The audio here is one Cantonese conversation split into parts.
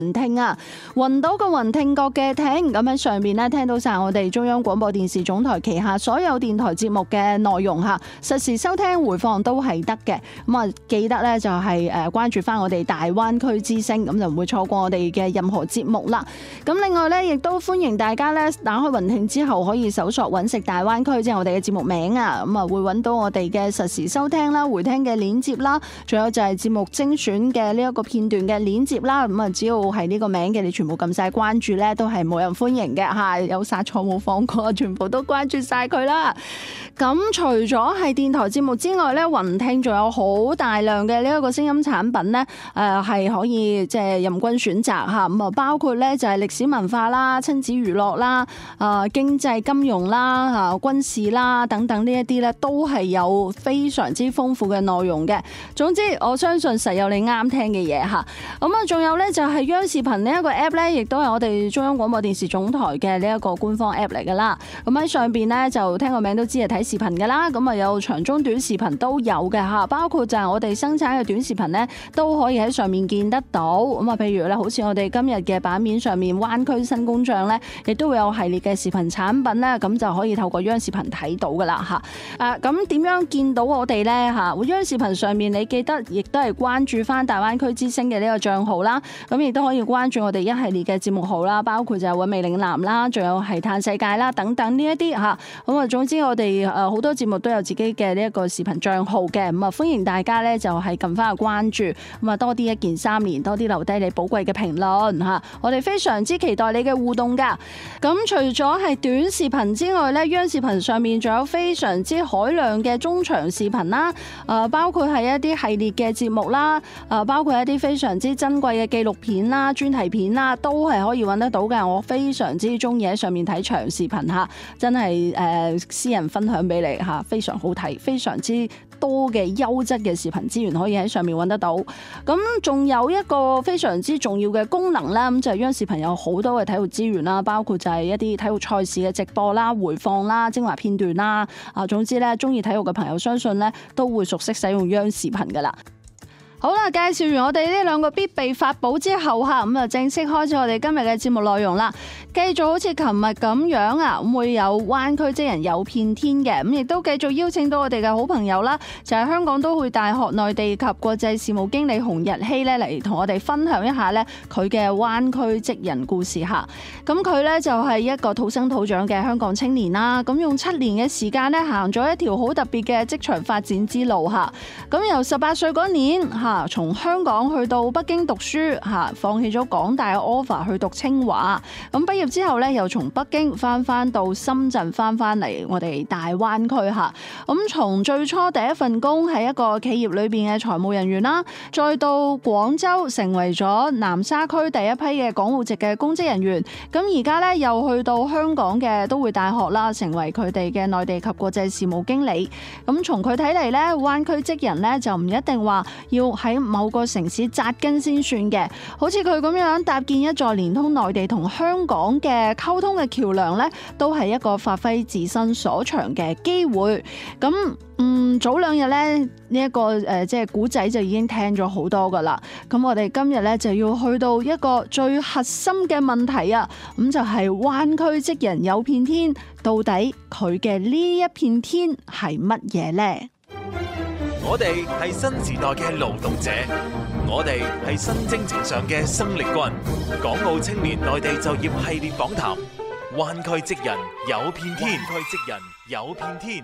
雲聽啊，雲島個雲聽覺嘅聽，咁喺上面咧聽到晒我哋中央廣播電視總台旗下所有電台節目嘅內容吓，實時收聽回放都係得嘅。咁啊，記得咧就係關注翻我哋大灣區之聲，咁就唔會錯過我哋嘅任何節目啦。咁另外咧，亦都歡迎大家咧打開雲聽之後，可以搜索揾食大灣區，即係我哋嘅節目名啊。咁啊，會揾到我哋嘅實時收聽啦、回聽嘅鏈接啦，仲有就係節目精選嘅呢一個片段嘅鏈接啦。咁啊，只要係呢個名嘅，你全部撳晒關注咧，都係冇人歡迎嘅吓，有殺錯冇放過，全部都關注晒佢啦。咁除咗係電台節目之外咧，雲聽仲有好大量嘅呢一個聲音產品咧，係可以即係任君選擇吓。咁啊，包括咧就係歷史文化啦、親子娛樂啦、經濟金融啦、軍事啦等等呢一啲咧，都係有非常之豐富嘅內容嘅。總之，我相信實有你啱聽嘅嘢吓。咁啊，仲有咧就係央視頻呢一個 app 咧，亦都係我哋中央廣播電視總台嘅呢一個官方 app 嚟噶啦。咁喺上邊咧就聽個名都知係睇視頻噶啦。咁啊有長中短視頻都有嘅吓，包括就係我哋生產嘅短視頻咧都可以喺上面見得到。咁啊，譬如咧好似我哋今日嘅版面上面灣區新工匠咧，亦都會有系列嘅視頻產品咧，咁就可以透過央視頻睇到噶啦吓。咁點樣見到我哋咧吓？央視頻上面你記得亦都係關注翻大灣區之聲嘅呢個賬號啦。咁亦都可以關注我哋一系列嘅節目號啦，包括就係韻味嶺南啦，仲有係嘆世界啦等等呢一啲吓。咁啊，總之我哋好多節目都有自己嘅呢一個視頻賬號嘅，咁啊歡迎大家咧就係撳翻個關注，咁啊多啲一鍵3連，多啲留低你寶貴嘅評論吓，我哋非常之期待你嘅互動噶。咁除咗係短視頻之外咧，央視頻上面仲有非常之海量嘅中長視頻啦，包括係一啲系列嘅節目啦，包括一啲非常之珍貴嘅紀錄片啦、專題片啦，都係可以揾得到嘅。我非常之中意喺上面睇長視頻吓，真係私人分享俾你吓，非常好睇，非常之多嘅優質嘅視頻資源可以喺上面揾得到。咁仲有一個非常之重要嘅功能啦，咁就係央視頻有好多嘅體育資源啦，包括就係一啲體育賽事嘅直播啦、回放啦、精華片段啦。總之咧，中意體育嘅朋友相信咧都會熟悉使用央視頻噶啦。好啦，介紹完我哋呢兩個必備法寶之後吓，咁就正式開始我哋今日嘅節目內容啦。繼續好似琴日咁樣啊，咁會有灣區職人有片天嘅，咁亦都繼續邀請到我哋嘅好朋友啦，就係香港都會大學內地及國際事務經理洪日曦咧嚟同我哋分享一下咧佢嘅灣區職人故事吓。咁佢咧就係一個土生土長嘅香港青年啦，咁用7年嘅時間咧行咗一條好特別嘅職場發展之路吓。咁由18歲嗰年吓，從香港去到北京讀書吓，放棄咗港大嘅 offer 去讀清華。咁畢業之後咧，又從北京翻到深圳，翻嚟我哋大灣區吓。咁從最初第一份工喺一個企業裏邊嘅財務人員啦，再到廣州成為咗南沙區第一批嘅港澳籍嘅公職人員。咁而家咧又去到香港嘅都會大學啦，成為佢哋嘅內地及國際事務經理。咁從佢睇嚟咧，灣區職人咧就唔一定話要喺某個城市紮根先算嘅，好似佢咁樣搭建一座連通內地同香港嘅溝通嘅橋梁咧，都係一個發揮自身所長嘅機會。咁早2日咧呢一個即係古仔就已經聽咗好多噶啦。咁我哋今日咧就要去到一個最核心嘅問題啊，咁就係灣區職人有片天，到底佢嘅呢一片天係乜嘢呢？ 我哋係新時代嘅勞動者，我哋係新征程上嘅生力軍。港澳青年內地就業系列訪談，灣區職人有片天，灣區職人有片天。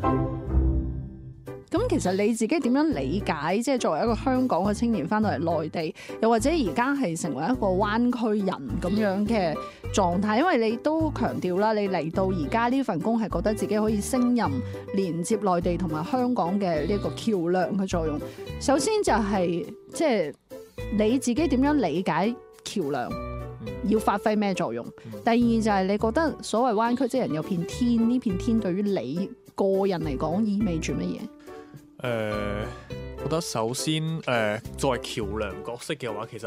咁其實你自己點樣理解，即係作為一個香港嘅青年翻到嚟內地，又或者而家係成為一個灣區人咁樣嘅狀態？因為你都強調啦，你嚟到而家呢份工係覺得自己可以升任連接內地同埋香港嘅呢個橋梁嘅作用。首先就係即係你自己點樣理解橋梁要發揮咩作用？第二就係你覺得所謂灣區職人有片天，呢片天對於你個人嚟講意味住乜嘢？ 我覺得首先作為橋梁角色嘅話，其實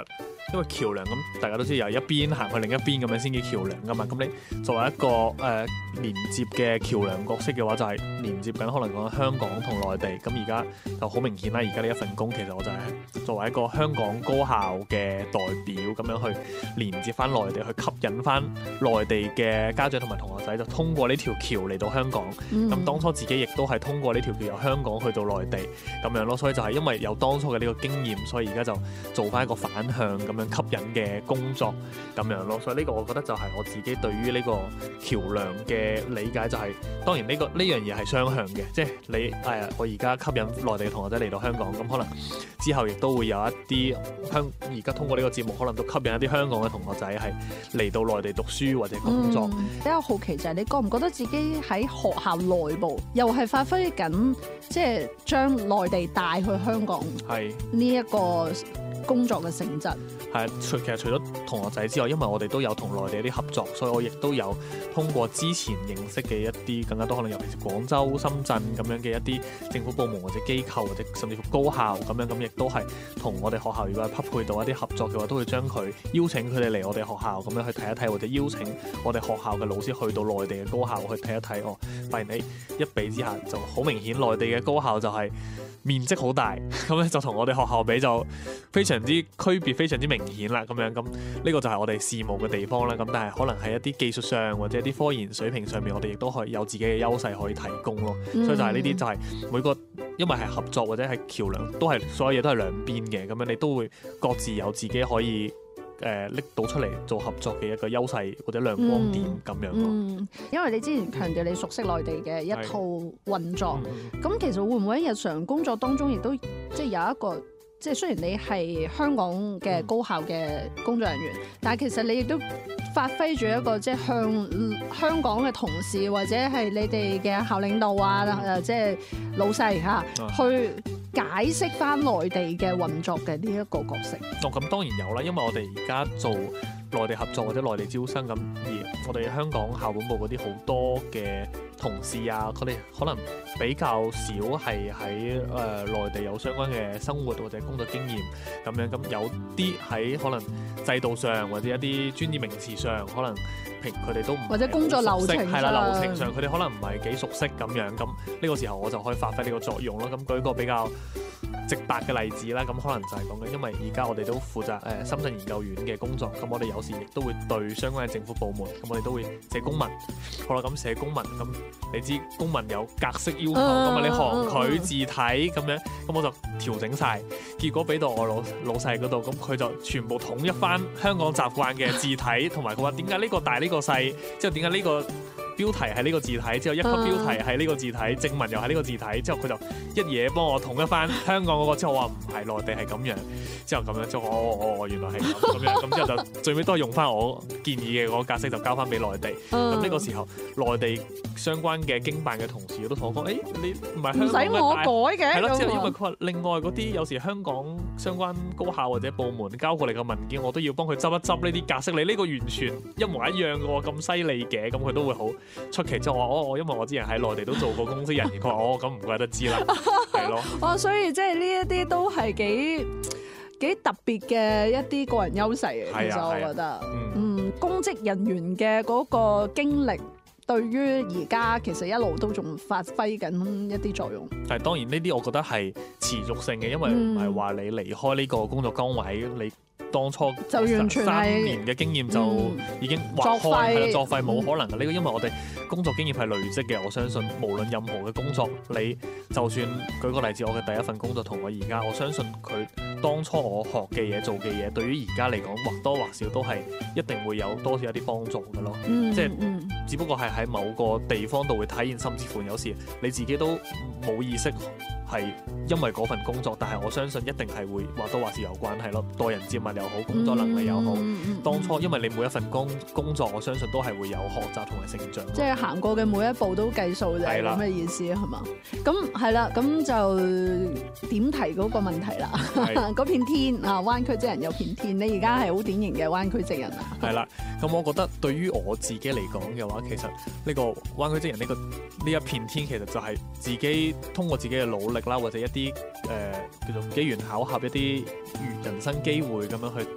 因為橋梁咁大家都知由一邊行去另一邊咁樣先叫橋梁噶嘛。咁你作為一個連接嘅橋梁角色嘅話，就係連接緊可能講香港同內地。咁而家就好明顯啦，而家呢一份工其實我就係作為一個香港高校嘅代表咁樣去連接翻內地，去吸引翻內地嘅家長同埋同學仔，就通過呢條橋嚟到香港。咁當初自己亦都係通過呢條橋由香港去到內地咁樣咯，所以就係因為有當初嘅呢個經驗，所以而家就做翻一個反向咁樣吸引嘅工作咁樣咯。所以呢個我覺得就係我自己對於呢個橋梁嘅理解，就係當然呢樣嘢係雙向嘅，即係你我而家吸引內地嘅同學仔嚟到香港，咁可能之後亦都會有一啲而家通過呢個節目，可能都吸引一啲香港嘅同學仔係嚟到內地讀書或者工作。 比較好奇就係你覺唔覺得自己喺學校內部又係發揮緊，即係將內地帶去香港呢一個工作嘅性質？ 係其實除咗同學仔之外，因為我哋都有同內地一啲合作，所以我亦都有通過之前認識嘅一啲更加多可能尤其是廣州、深圳咁樣嘅一啲政府部門或者機構或者甚至乎高校咁樣，咁亦都係同我哋學校如果係匹配到一啲合作嘅話，都會將佢邀請佢哋嚟我哋學校咁樣去睇一睇，或者邀請我哋學校嘅老師去到內地嘅高校去睇一睇。發現一比之下就好明顯，內地嘅高校就係面積好大，咁咧就同我哋學校比就非常之區別非常之明顯啦。咁樣咁呢個就係我哋事務嘅地方啦。咁但係可能喺一啲技術上或者一啲科研水平上面，我哋亦都可以有自己嘅優勢可以提供咯。所以就係呢啲就係每個因為係合作或者係橋梁，都係所有嘢都係兩邊嘅。咁樣你都會各自有自己可以拎到出嚟做合作嘅一個優勢或者亮光點咁樣咯。 因為你之前強調你熟悉內地嘅一套運作，咁其實會唔會喺日常工作當中亦都即係有一個，即係雖然你係香港嘅高校嘅工作人員，但係其實你亦都發揮住一個即係向香港嘅同事或者係你哋嘅校領導啊，即係老細去解釋翻內地嘅運作嘅呢一個角色。 咁當然有啦，因為我哋而家做內地合作或者內地招生咁，而我哋香港校本部嗰啲好多嘅同事啊，佢哋可能比較少係喺內地有相關嘅生活或者工作經驗咁樣，咁有啲喺可能制度上或者一啲專業名詞上，可能佢哋都唔或者工作流程係啦，流程上佢哋可能唔係幾熟悉咁樣，咁呢個時候我就可以發揮呢個作用咯。咁舉個比較直白嘅例子啦，咁可能就係講緊，因為而家我哋都負責深圳研究院嘅工作，咁我哋有時亦都會對相關嘅政府部門，咁我哋都會寫公文。好啦，咁寫公文，咁你知公文有格式要求，咁啊你行距字體咁樣，咁我就調整晒，結果俾到我老細嗰度，咁佢就全部統一翻香港習慣嘅字體，同埋佢話點解呢個大呢個細，之後點解呢個標題係呢個字體，之後一級標題係呢個字體，正文又係呢個字體，之後佢就一嘢幫我統一翻香港嗰個，之後我話唔係內地係咁樣，之後咁樣之後原來係咁樣，咁之後就最尾都係用翻我建議嘅嗰個格式，就交翻俾內地。咁呢個時候內地相關嘅經辦嘅同事都同我講，你唔係香港嘅，唔使我改嘅，係咯，之後因為佢話另外嗰啲有時香港相關高校或者部門交過嚟嘅文件，我都要幫佢執一執呢啲格式，你呢個完全一模一樣嘅喎，咁犀利嘅，咁佢都會好出奇。之後我因為我之前喺內地都做過公司人員，佢話咁唔怪得知啦，係咯。所以即係呢一啲都係幾特別嘅一啲個人優勢嘅，其實我覺得，公職人員嘅嗰個經歷，對於而家其實一路都仲發揮緊一啲作用。 但係當然呢啲我覺得係持續性嘅，因為唔係話你離開呢個工作崗位，你當初就完全 3年嘅經驗就已經劃開，作廢冇可能嘅。呢個因為我哋工作經驗係累積嘅，我相信無論任何嘅工作，你就算舉個例子，我嘅第一份工作同我而家，我相信佢當初我學嘅嘢、做嘅嘢，對於而家嚟講或多或少都係一定會有多少一啲幫助嘅咯。即係只不過係喺某個地方度會體現，甚至乎有時你自己都冇意識係因為嗰份工作，但係我相信一定係會或多或少有關係咯。待人接物又好，工作能力又好，當初因為你每一份工作，我相信都係會有學習同埋成長。 即係行過嘅每一步都計數，就係咁嘅意思係嘛？咁係啦，咁就點提嗰個問題啦。嗰片天啊，灣區職人有片天，你而家係好典型嘅灣區職人啊。 係啦，咁我覺得對於我自己嚟講嘅話，其實呢個灣區職人呢一片天，其實就係自己通過自己嘅努力啦，或者一啲叫做機緣巧合一啲人生機會咁樣去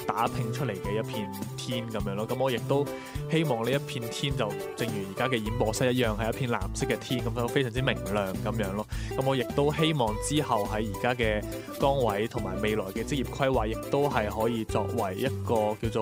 打拼出嚟嘅一片天咁樣咯。咁我亦都希望呢一片天就正如而家嘅演播室一樣，係一片藍色嘅天咁樣，非常之明亮咁樣咯。咁我亦都希望之後喺而家嘅崗位同埋未來嘅職業規劃，亦都係可以作為一個叫做